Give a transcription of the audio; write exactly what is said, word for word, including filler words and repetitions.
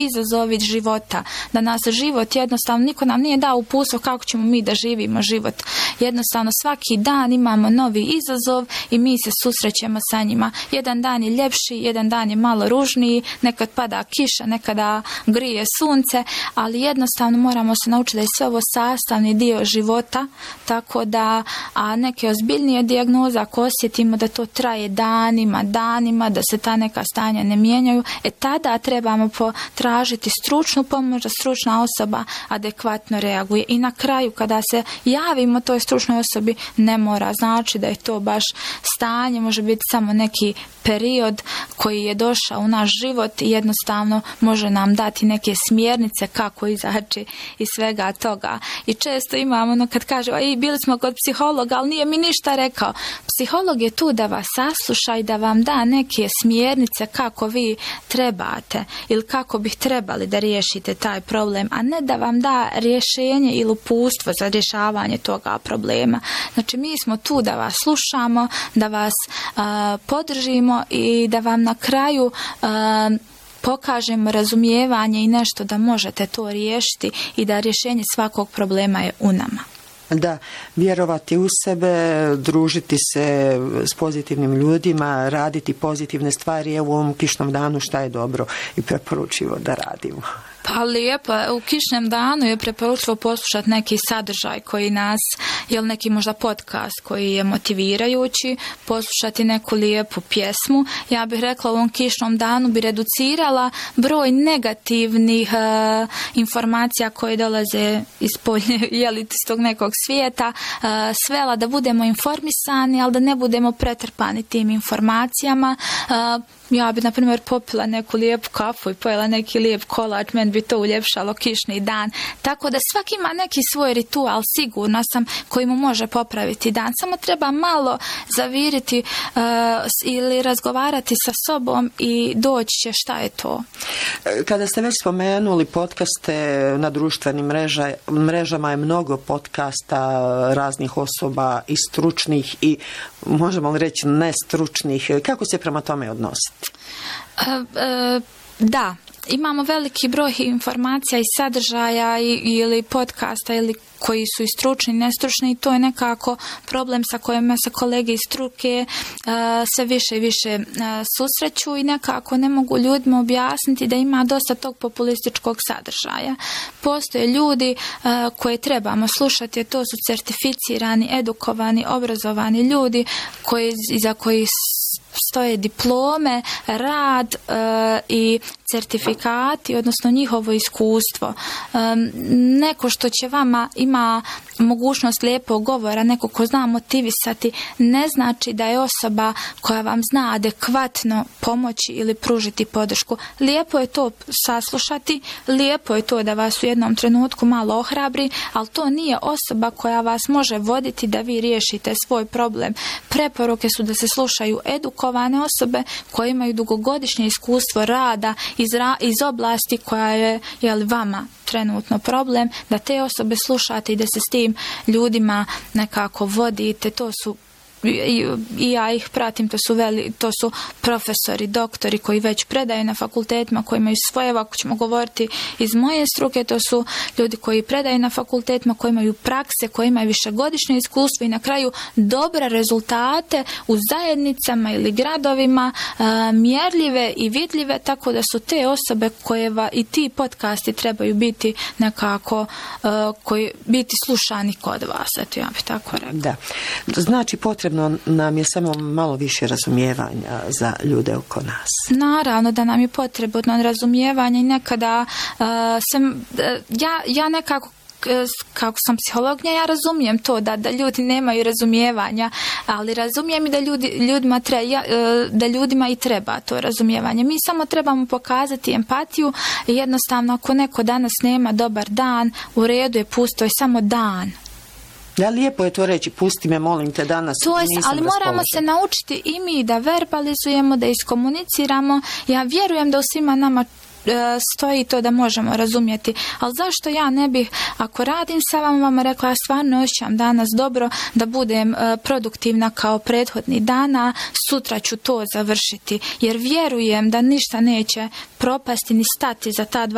izazovi života, da nas život jednostavno, niko nam nije dao uputstvo kako ćemo mi da živimo život. Jednostavno svaki dan imamo novi izazov i mi se susrećemo sa njima. Jedan dan je ljepši, jedan dan je malo ružniji, nekad pada kiša, nekada grije sunce, ali jednostavno moramo se naučiti da je sve ovo sastavni dio života, tako da, a neke ozbiljnije dijagnoze, ako osjetimo da to traje danima, danima, da se ta neka stanja ne mijenjaju, e tada trebamo potražiti stručnu pomoć, da stručna osoba adekvatno reaguje. I na kraju, kada se javimo toj stručnoj osobi, ne mora znači da je to baš stanje, može biti samo neki period koji je došao u naš život i jednostavno može nam dati neke smjernice kako izaći iz svega toga. I često imamo ono kad kaže, i bili smo kod psihologa, ali nije mi ništa rekao. Psiholog je tu da vas sasluša i da vam da neke smjernice kako vi trebate ili kako bih trebali da riješite taj problem, a ne da vam da rješenje ili uputstvo za rješavanje toga problema. Znači mi smo tu da vas slušamo, da vas uh, podržimo i da vam na kraju uh, pokažemo razumijevanje i nešto da možete to riješiti i da rješenje svakog problema je u nama. Da, vjerovati u sebe, družiti se s pozitivnim ljudima, raditi pozitivne stvari, evo u ovom kišnom danu šta je dobro i preporučivo da radimo. Pa lijepo, u kišnem danu je preporučivo poslušati neki sadržaj koji nas, ili neki možda podcast koji je motivirajući, poslušati neku lijepu pjesmu. Ja bih rekla u ovom kišnom danu bi reducirala broj negativnih uh, informacija koje dolaze iz polje, jeli, iz tog nekog svijeta, uh, svela da budemo informisani, ali da ne budemo pretrpani tim informacijama. Uh, Ja bi, na primjer, popila neku lijepu kafu i pojela neki lijep kolač, meni bi to uljepšalo kišni dan. Tako da svaki ima neki svoj ritual, sigurno sam, koji mu može popraviti dan. Samo treba malo zaviriti uh, ili razgovarati sa sobom i doći će šta je to. Kada ste već spomenuli podcaste na društvenim mreža, mrežama je mnogo podcasta raznih osoba i stručnih i možemo li reći nestručnih. Kako se prema tome odnositi? Uh, uh, da, imamo veliki broj informacija i sadržaja i, ili podcasta ili koji su i stručni i nestručni i to je nekako problem sa kojima se kolege iz struke uh, sve više i više uh, susreću i nekako ne mogu ljudima objasniti da ima dosta tog populističkog sadržaja. Postoje ljudi uh, koje trebamo slušati, to su certificirani, edukovani, obrazovani ljudi koji, iza koji stoje diplome, rad uh, i certifikati, odnosno njihovo iskustvo. Um, neko što će vama ima mogućnost lijepog govora, neko ko zna motivisati, ne znači da je osoba koja vam zna adekvatno pomoći ili pružiti podršku. Lijepo je to saslušati, lijepo je to da vas u jednom trenutku malo ohrabri, ali to nije osoba koja vas može voditi da vi riješite svoj problem. Preporuke su da se slušaju edukovane osobe koje imaju dugogodišnje iskustvo rada iz, ra- iz oblasti koja je, je li vama trenutno problem, da te osobe slušate i da se s tim ljudima nekako vodite. To su I, i ja ih pratim, to su, veli, to su profesori, doktori koji već predaju na fakultetima, koji imaju svoje, ako ćemo govoriti iz moje struke, to su ljudi koji predaju na fakultetima, koji imaju prakse, koji imaju višegodišnje iskustvo i na kraju dobre rezultate u zajednicama ili gradovima, a, mjerljive i vidljive, tako da su te osobe koje va, i ti podcasti trebaju biti nekako a, koji biti slušani kod vas, eto ja bih tako rekla. Da, znači potrebno nam je samo malo više razumijevanja za ljude oko nas. Naravno da nam je potrebno razumijevanje i nekada uh, sam, uh, ja, ja nekako kako sam psiholognja, ja razumijem to da, da ljudi nemaju razumijevanja, ali razumijem i da, ljudi, ljudima tre, ja, da ljudima i treba to razumijevanje. Mi samo trebamo pokazati empatiju i jednostavno ako neko danas nema dobar dan, u redu je, pusto je samo dan. Da, lijepo je to reći, pusti me, molim te, danas to je, nisam ali moramo se naučiti i mi da verbalizujemo, da iskomuniciramo. Ja vjerujem da u svima nama stoji to da možemo razumjeti, ali zašto ja ne bih, ako radim sa vama, vama rekla, ja stvarno osjećam danas dobro, da budem produktivna kao prethodni dana, sutra ću to završiti, jer vjerujem da ništa neće propasti ni stati za ta dva